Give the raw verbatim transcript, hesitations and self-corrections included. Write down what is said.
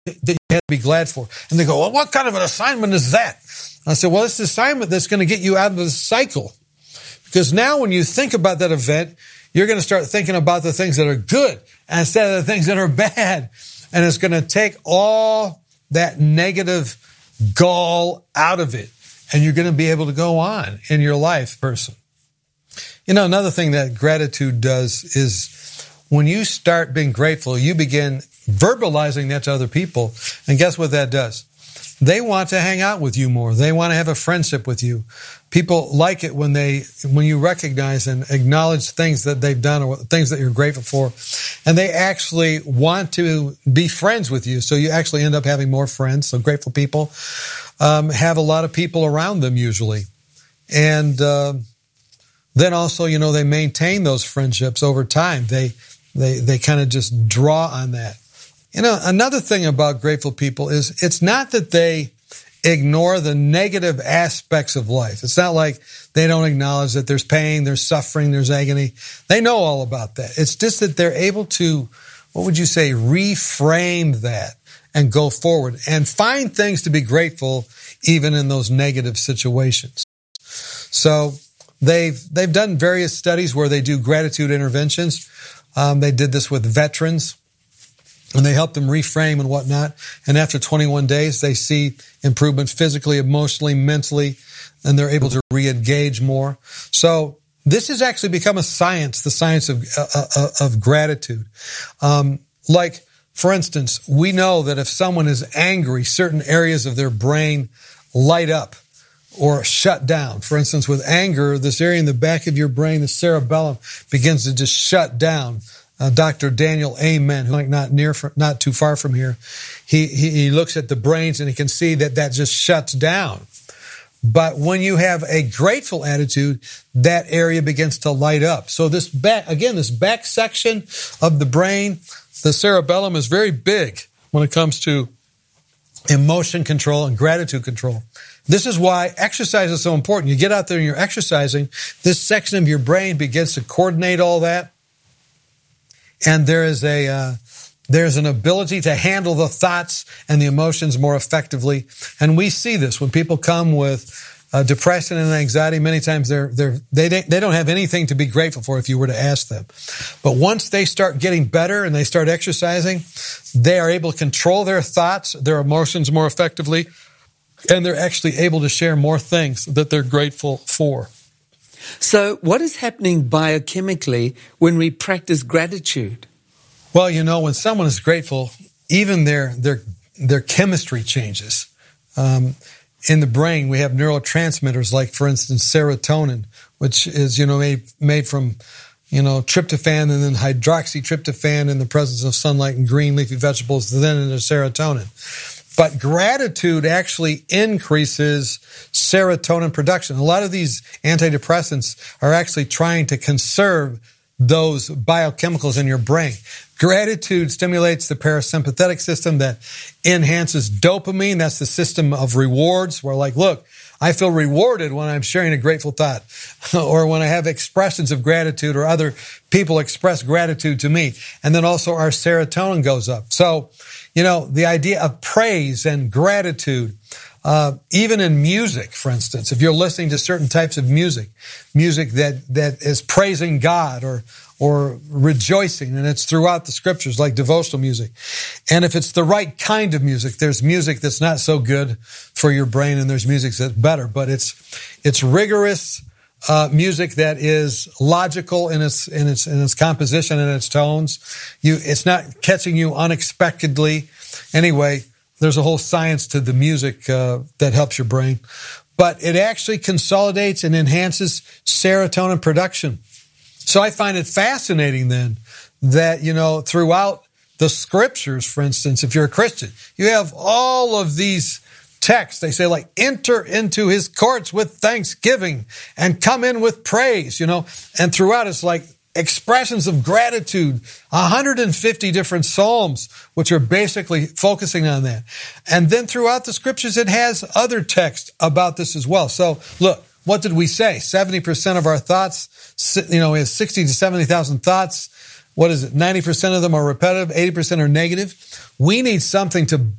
that you had to be glad for. And they go, well, what kind of an assignment is that? I said, well, it's an assignment that's going to get you out of the cycle. Because now when you think about that event, you're going to start thinking about the things that are good instead of the things that are bad. And it's going to take all that negative gall out of it. And you're going to be able to go on in your life, person. You know, another thing that gratitude does is when you start being grateful, you begin verbalizing that to other people. And guess what that does? They want to hang out with you more. They want to have a friendship with you. People like it when they, when you recognize and acknowledge things that they've done or things that you're grateful for. And they actually want to be friends with you. So you actually end up having more friends. So grateful people um, have a lot of people around them usually. And uh, then also, you know, they maintain those friendships over time. They, they, they kind of just draw on that. You know, another thing about grateful people is it's not that they ignore the negative aspects of life. It's not like they don't acknowledge that there's pain, there's suffering, there's agony. They know all about that. It's just that they're able to, what would you say, reframe that and go forward and find things to be grateful even in those negative situations. So they've they've done various studies where they do gratitude interventions. Um, they did this with veterans. And they help them reframe and whatnot. And after twenty-one days, they see improvement physically, emotionally, mentally, and they're able to re-engage more. So this has actually become a science, the science of uh, of gratitude. Um, like, for instance, we know that if someone is angry, certain areas of their brain light up or shut down. For instance, with anger, this area in the back of your brain, the cerebellum, begins to just shut down. Uh, Doctor Daniel Amen, who's like not near, from, not too far from here, he, he he looks at the brains and he can see that that just shuts down. But when you have a grateful attitude, that area begins to light up. So this back, again, this back section of the brain, the cerebellum is very big when it comes to emotion control and gratitude control. This is why exercise is so important. You get out there and you're exercising, this section of your brain begins to coordinate all that. And there is a, uh, there's an ability to handle the thoughts and the emotions more effectively. And we see this when people come with uh, depression and anxiety. Many times they're, they're, they, they don't have anything to be grateful for if you were to ask them. But once they start getting better and they start exercising, they are able to control their thoughts, their emotions more effectively. And they're actually able to share more things that they're grateful for. So what is happening biochemically when we practice gratitude? Well, you know, when someone is grateful, even their their their chemistry changes. Um, in the brain, we have neurotransmitters like, for instance, serotonin, which is, you know, made, made from, you know, tryptophan and then hydroxytryptophan in the presence of sunlight and green leafy vegetables, then into serotonin. But gratitude actually increases serotonin production. A lot of these antidepressants are actually trying to conserve those biochemicals in your brain. Gratitude stimulates the parasympathetic system that enhances dopamine. That's the system of rewards where, like, look, I feel rewarded when I'm sharing a grateful thought or when I have expressions of gratitude or other people express gratitude to me. And then also our serotonin goes up. So, you know, the idea of praise and gratitude, uh, even in music, for instance, if you're listening to certain types of music, music that, that is praising God or, or rejoicing, and it's throughout the scriptures like devotional music. And if it's the right kind of music, there's music that's not so good for your brain and there's music that's better, but it's, it's rigorous, Uh, music that is logical in its in its in its composition and its tones. You, it's not catching you unexpectedly. Anyway, there's a whole science to the music uh, that helps your brain, but it actually consolidates and enhances serotonin production. So I find it fascinating then that, you know, throughout the scriptures, for instance, if you're a Christian, you have all of these texts. They say, like, enter into his courts with thanksgiving and come in with praise, you know, and throughout it's like expressions of gratitude, one hundred fifty different psalms, which are basically focusing on that. And then throughout the scriptures, it has other texts about this as well. So look, what did we say? seventy percent of our thoughts, you know, we have sixty to seventy thousand thoughts what is it? ninety percent of them are repetitive, eighty percent are negative. We need something to